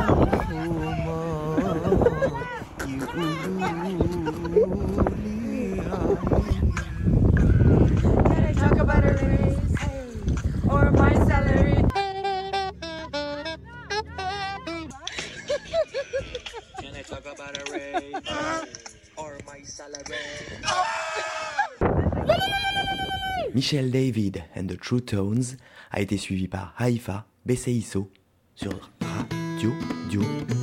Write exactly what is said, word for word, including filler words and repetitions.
Can I talk about a race or my salary? Can I talk about a raise or my salary? Michel David and the True Tones a été suivi par Haïfa Besseisso sur Radio Dio.